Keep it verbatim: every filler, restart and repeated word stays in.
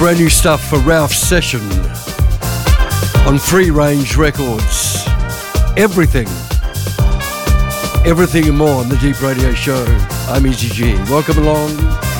Brand new stuff for Ralph Session on Free Range Records. Everything. Everything and more on the Deep Radio Show. I'm Easy G. Welcome along.